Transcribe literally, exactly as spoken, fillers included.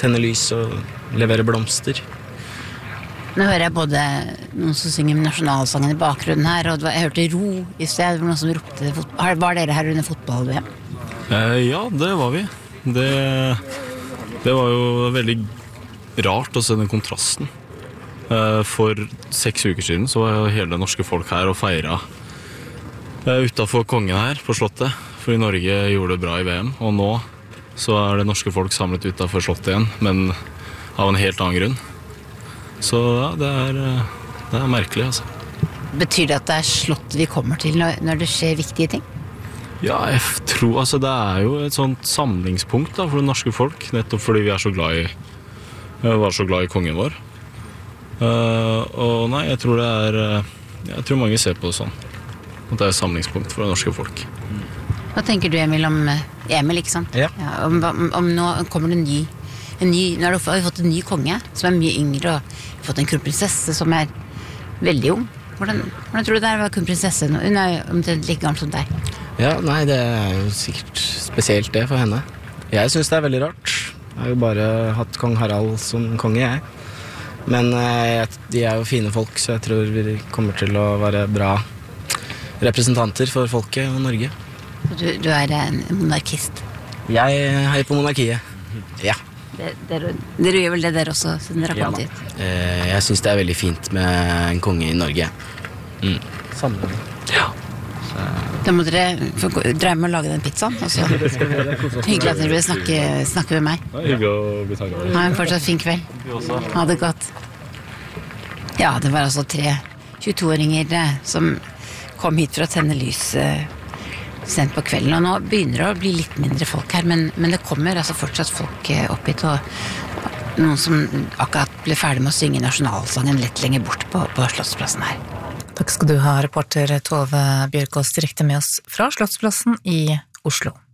tenne lys og levere blomster. Nå hører jeg både noen som synger med nasjonalsangen i bakgrunnen her, og jeg hørte ro i sted, det var noen som ropte fotball. Var dere her under fotball-V M? Eh, ja, det var vi. Det, det var jo veldig rart å se den kontrasten. Eh, for seks uker siden så var jo hele det norske folk her og feiret eh, utenfor kongen her på slottet, fordi Norge gjorde det bra i V M, og nå så er det norske folk samlet utenfor slottet igjen, men av en helt annen grunn. Så ja, det er, det er merkelig, altså. Betyr det at det er slottet vi kommer til når, når det skjer viktige ting? Ja, jeg tror, altså det er jo et sånt samlingspunkt da, for det norske folk, nettopp fordi vi er så glad i, var så glad i kongen vår. Uh, og nei, jeg tror det er, jeg tror mange ser på det sånn, at det er et samlingspunkt for det norske folk. Hva tenker du, Emil, om Emil, ikke sant? Ja. Ja, om, om, om nå kommer det en ny, en ny, nå har vi fått en ny konge, som er mye yngre, og vi har fått en kronprinsesse som er veldig ung. Hvordan, hvordan tror du det er å være kronprinsesse? Hun er omtrent like gammel som deg. Ja, nei, det er jo sikkert spesielt det for henne. Jeg synes det er veldig rart. Jeg har jo bare hatt kong Harald som konge, jeg. Men eh, de er jo fine folk, så jeg tror vi kommer til å være bra representanter for folket og Norge. Du, du er en monarkist. Jeg heier på monarkiet. Ja. Det, dere, dere gjør vel det dere også, siden dere har kommet hit? Eh, jeg synes det er veldig fint med en konge i Norge. Mm. Samme. Ja. Da må dere få gå- dreie med å lage den pizzaen. Og så hyggelig at dere vil snakke, snakke med meg. Det er hyggelig å bli takket med. Ha en fortsatt fin kveld. Ha det godt. Ja, det var altså tre tjueto-åringer eh, som kom hit for å tenne lys eh, sent på kvelden. Og nå begynner det å bli litt mindre folk her, men, men det kommer altså fortsatt folk eh, opp hit, og noen som akkurat ble ferdig med å synge nasjonalsangen litt lenger bort på, på Slottsplassen her. Takk skal du ha, reporter Tove Bjørkås, direkte med oss fra Slottsplassen i Oslo.